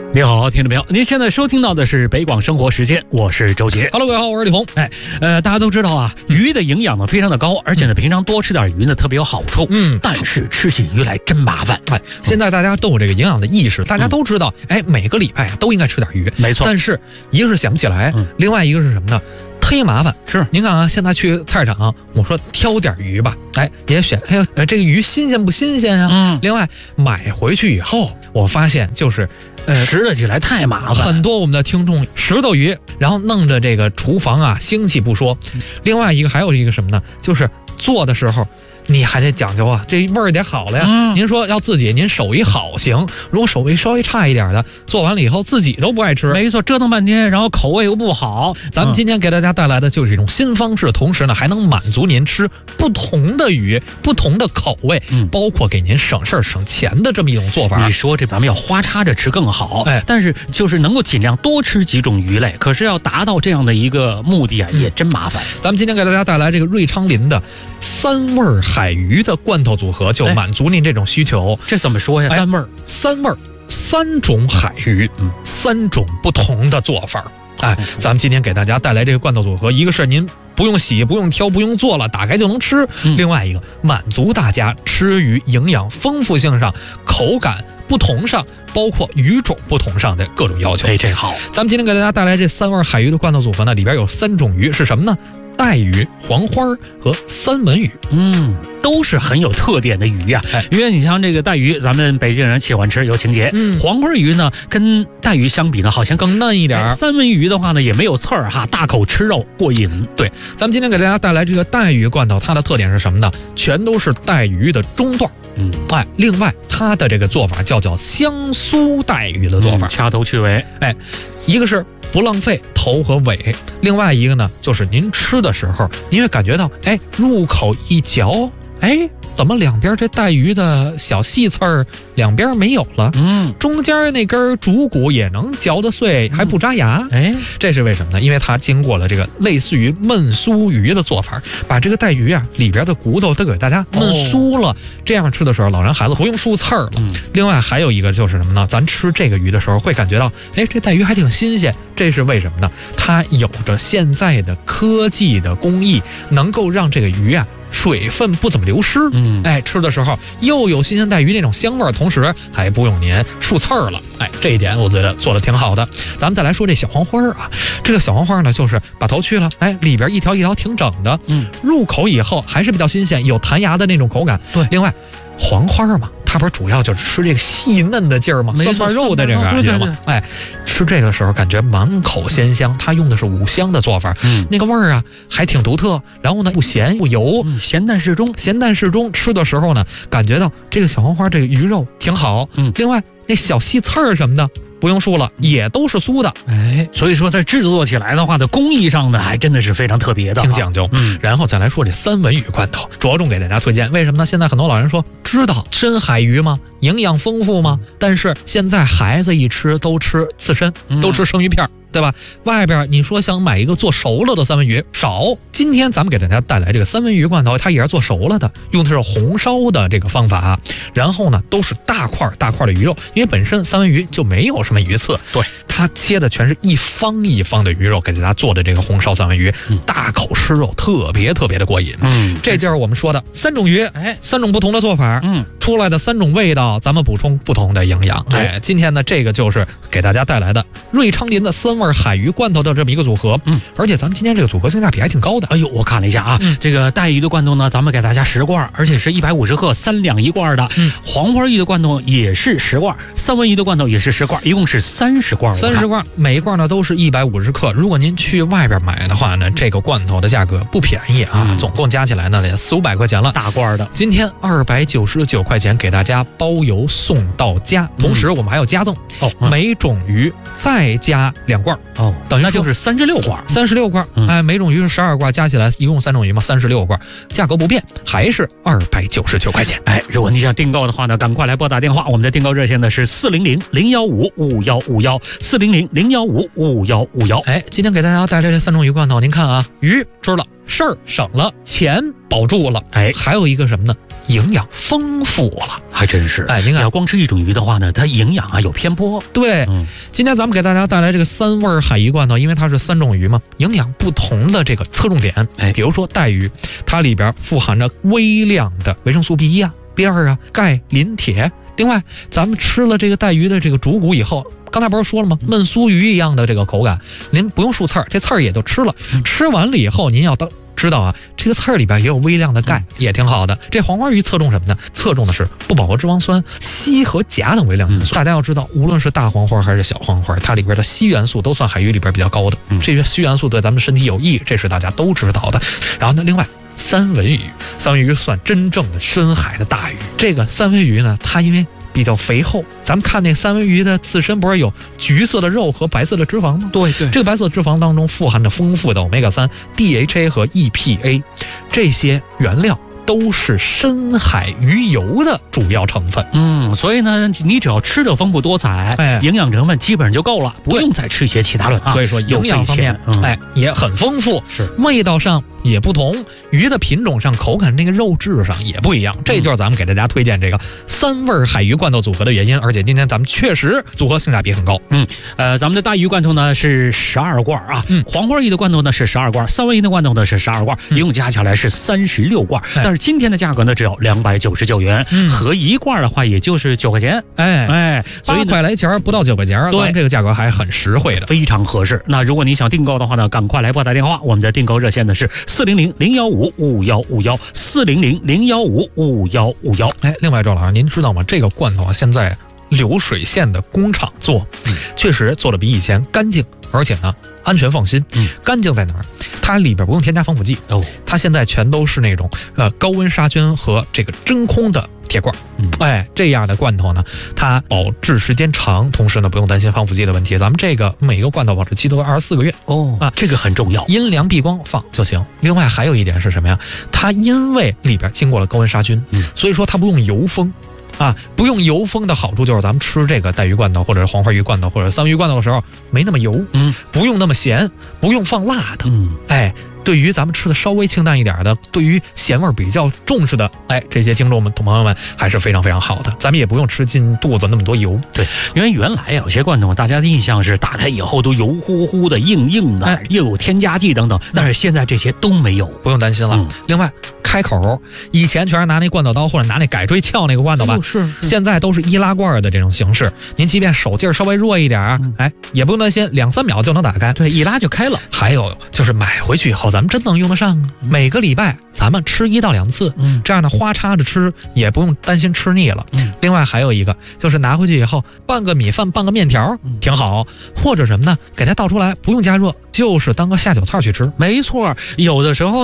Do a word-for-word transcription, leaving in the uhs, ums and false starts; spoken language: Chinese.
你好，听众朋友，您现在收听到的是北广生活时间，我是周杰。 Hello， 各位好，我是李红。 哎，呃，大家都知道啊，鱼的营养呢非常的高，而且呢，平常多吃点鱼呢特别有好处。嗯，但是吃起鱼来真麻烦。 哎，现在大家都有这个营养的意识，大家都知道，哎，每个礼拜都应该吃点鱼。 没错。 但是一个是想不起来，嗯、另外一个是什么呢？忒麻烦。 是， 您看啊，现在去菜市场，我说挑点鱼吧，哎，也选，哎呦，这个鱼新鲜不新鲜啊？嗯。另外买回去以后，我发现就是。 呃，拾掇起来太麻烦， 很多我们的听众拾掇鱼，然后弄着这个厨房啊腥气不说，另外一个还有一个什么呢？就是做的时候你还得讲究啊，这味儿得好了呀。嗯、您说要自己，您手艺好行，如果手艺稍微差一点的，做完了以后自己都不爱吃。 没错，折腾半天，然后口味又不好。 咱们今天给大家带来的就是一种新方式，同时呢还能满足您吃不同的鱼、不同的口味，嗯、包括给您省事儿省钱的这么一种做法。 你说这咱们要花插着吃更好，哎，但是就是能够尽量多吃几种鱼类，可是要达到这样的一个目的啊，嗯、也真麻烦。 咱们今天给大家带来这个瑞昌林的三味儿海鱼的罐头组合，就满足您这种需求。 这怎么说呀？三味儿， 三味儿，三种海鱼，嗯，三种不同的做法。哎，咱们今天给大家带来这个罐头组合，一个是您不用洗、不用挑、不用做了，打开就能吃；嗯、另外一个满足大家吃鱼营养丰富性上、口感不同上，包括鱼种不同上的各种要求。 哎，这好。 咱们今天给大家带来这三味海鱼的罐头组合呢，里边有三种鱼，是什么呢？带鱼、黄花和三文鱼， 嗯，都是很有特点的鱼呀、啊。哎，因为你像这个带鱼，咱们北京人喜欢吃，有情节。嗯，黄花鱼呢，跟带鱼相比呢，好像更嫩一点。 三文鱼的话呢，也没有刺儿哈，大口吃肉过瘾。 对，咱们今天给大家带来这个带鱼罐头，它的特点是什么呢？全都是带鱼的中段。嗯，哎，另外它的这个做法叫叫香酥带鱼的做法， 嗯、掐头去尾。 哎，一个是不浪费头和尾，另外一个呢，就是您吃的时候，您会感觉到，哎，入口一嚼，哎，怎么两边这带鱼的小细刺儿两边没有了？嗯，中间那根主骨也能嚼得碎，还不扎牙。哎、嗯，这是为什么呢？因为它经过了这个类似于焖酥鱼的做法，把这个带鱼啊里边的骨头都给大家焖酥了。哦、这样吃的时候，老人孩子不用漱刺儿了。嗯、另外还有一个就是什么呢？咱吃这个鱼的时候会感觉到，哎，这带鱼还挺新鲜。这是为什么呢？它有着现在的科技的工艺，能够让这个鱼啊水分不怎么流失。嗯，哎，吃的时候又有新鲜带鱼那种香味儿，同时还不用您漱刺儿了。哎，这一点我觉得做的挺好的。咱们再来说这小黄花啊，这个小黄花呢，就是把头去了，哎，里边一条一条挺整的。嗯，入口以后还是比较新鲜，有弹牙的那种口感。对，另外黄花嘛，它不是主要就是吃这个细嫩的劲儿吗？酸瓣肉的这个感觉吗？哎，吃这个时候感觉满口鲜香。它用的是五香的做法，嗯，那个味儿啊还挺独特。然后呢，不咸不油， 嗯、咸淡适中， 咸淡适中。吃的时候呢，感觉到这个小黄花这个鱼肉挺好。嗯，另外那小细刺儿什么的。不用说了，也都是酥的。 哎，所以说在制作起来的话的工艺上呢，还真的是非常特别的， 挺讲究。嗯，然后再来说这三文鱼罐头，着重给大家推荐。为什么呢？现在很多老人说，知道深海鱼吗？营养丰富吗？但是现在孩子一吃都吃刺身，都吃生鱼片。嗯，对吧？外边你说想买一个做熟了的三文鱼少，今天咱们给大家带来这个三文鱼罐头，它也是做熟了的，用的是红烧的这个方法，然后呢都是大块大块的鱼肉，因为本身三文鱼就没有什么鱼刺，对，它切的全是一方一方的鱼肉，给大家做的这个红烧三文鱼，嗯、大口吃肉，特别特别的过瘾。嗯，这就是我们说的三种鱼，哎，三种不同的做法，嗯，出来的三种味道，咱们补充不同的营养。哎，今天呢这个就是给大家带来的瑞昌林的三味海鱼罐头的这么一个组合，嗯，而且咱们今天这个组合性价比还挺高的。 哎呦，我看了一下啊，嗯、这个带鱼的罐头呢，咱们给大家十罐，而且是一百五十克，三两一罐的。嗯，黄花鱼的罐头也是十罐，三文鱼的罐头也是十罐，一共是三十罐。 三十罐，每一罐呢都是一百五十克。如果您去外边买的话呢，这个罐头的价格不便宜啊，嗯、总共加起来呢得四五百块钱了， 大罐的。 今天二百九十九块钱给大家包邮送到家，同时我们还有加赠哦，嗯、每种鱼再加两罐。 哦，等于那就是三十六罐， 三十六罐，嗯、哎，每种鱼是十二罐，加起来一共三种鱼嘛，三十六罐，价格不变，还是二百九十九块钱。 哎，如果你想订购的话呢，赶快来拨打电话，我们的订购热线呢是四零零零幺五五幺五幺，四零零零幺五五幺五幺。 哎，今天给大家带来这三种鱼罐头，您看啊，鱼吃了，事儿省了，钱保住了。 哎， 还有一个什么呢？营养丰富了， 还真是。 哎，您看， 要光吃一种鱼的话呢，它营养啊有偏颇。 对， 嗯， 今天咱们给大家带来这个三味海鱼罐头，因为它是三种鱼嘛，营养不同的这个侧重点。 哎， 比如说带鱼，它里边富含着微量的维生素 B 一 啊、B 二 啊、钙、磷、铁。另外，咱们吃了这个带鱼的这个主骨以后，刚才不是说了吗？焖酥鱼一样的这个口感，您不用漱刺儿，这刺儿也就吃了。吃完了以后，您要当知道啊，这个刺儿里边也有微量的钙，也挺好的。这黄花鱼侧重什么呢？侧重的是不饱和脂肪酸、硒和钾等微量元素。大家要知道，无论是大黄花还是小黄花，它里边的硒元素都算海鱼里边比较高的。这些硒元素对咱们身体有益，这是大家都知道的。然后呢，另外。三文鱼，三文鱼算真正的深海的大鱼。这个三文鱼呢，它因为比较肥厚，咱们看那三文鱼的刺身不是有橘色的肉和白色的脂肪吗？ 对对， 这个白色脂肪当中富含着丰富的 欧米伽三、D H A 和 E P A 这些原料。都是深海鱼油的主要成分。 嗯，所以呢，你只要吃的丰富多彩，哎，营养成分基本上就够了，不用再吃一些其他的啊。 所以说营养方面，嗯、哎，也很丰富， 是味道上也不同，鱼的品种上、口感那个肉质上也不一样。这就是咱们给大家推荐这个三味海鱼罐头组合的原因。而且今天咱们确实组合性价比很高。 嗯，呃，咱们的大鱼罐头呢是十二罐啊，嗯，黄花鱼的罐头呢是十二罐，三文鱼的罐头呢是十二罐，一共加起来是三十六罐。嗯、但是今天的价格呢只有两百九十九元，嗯，合一罐的话也就是九块钱， 哎哎， 八块来钱不到九块钱，对，这个价格还很实惠的， 非常合适。那如果你想订购的话呢，赶快来拨打电话，我们的订购热线呢是四零零零幺五五幺五幺四零零零幺五五幺五幺。 哎，另外周老师，您知道吗？这个罐头啊，现在流水线的工厂做，嗯、确实做的比以前干净，而且呢安全放心。嗯，干净在哪儿？它里边不用添加防腐剂哦，它现在全都是那种呃高温杀菌和这个真空的铁罐。嗯，哎，这样的罐头呢，它保质时间长，同时呢不用担心防腐剂的问题。咱们这个每个罐头保质期都二十四个月哦啊，这个很重要， 阴凉避光放就行。另外还有一点是什么呀？它因为里边经过了高温杀菌，嗯，所以说它不用油封。啊，不用油封的好处就是咱们吃这个带鱼罐头或者黄花鱼罐头或者三文鱼罐头的时候没那么油，嗯，不用那么咸，不用放辣的，嗯，哎，对于咱们吃的稍微清淡一点的，对于咸味比较重视的，哎，这些听众们、朋友们还是非常非常好的。咱们也不用吃进肚子那么多油。 对，因为原来有些罐头大家的印象是打开以后都油乎乎的、硬硬的，哎、又有添加剂等等，但是现在这些都没有， 不用担心了。嗯、另外，开口以前全是拿那罐头刀或者拿那改锥撬那个罐头吧， 哦、是, 是， 现在都是易拉罐的这种形式。您即便手劲儿稍微弱一点啊，嗯、哎，也不用担心，两三秒就能打开， 对，一拉就开了。 还有就是买回去以后，咱们真能用得上啊。每个礼拜咱们吃一到两次，嗯，这样的花插着吃也不用担心吃腻了。嗯，另外还有一个就是拿回去以后拌个米饭、拌个面条，嗯、挺好。或者什么呢？给它倒出来，不用加热，就是当个下酒菜去吃。 没错，有的时候。